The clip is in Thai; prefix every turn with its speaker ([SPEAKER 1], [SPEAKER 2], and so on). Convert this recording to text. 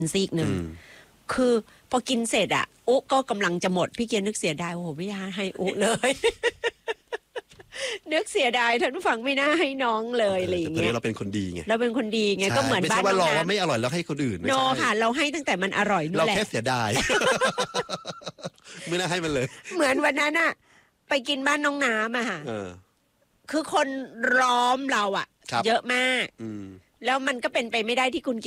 [SPEAKER 1] ซีกหนึ่งคือพอกินเสร็จอ่ะอุ๊ก็กำลังจะหมดพี่เกียร์นึกเสียดายโอ้โหไม่น่าให้อุ๊เลย นึกเสียดายท่านผู้ฟังไม่น่าให้น้องเลยอะไรอย่างเงี้ย
[SPEAKER 2] เราเป็นคนดีไง
[SPEAKER 1] เราเป็นคนดีไงก็เหมือนบ้านน้องน้ำไม่ใช่
[SPEAKER 2] ว่ารอว่าไม่อร่อยแล้วให้คนอื่น
[SPEAKER 1] โนค่ะเราให้ตั้งแต่มันอร่อยนู่นแหละ
[SPEAKER 2] เราแค่เสียดาย ไม่น่าให้มันเลย
[SPEAKER 1] เหมือนวันนั้นอะไปกินบ้านน้องน้ำอะค่ะคือคนล้อมเราอะเยอะมากแล้วมันก็เป็นไปไม่ได้ที่คุณ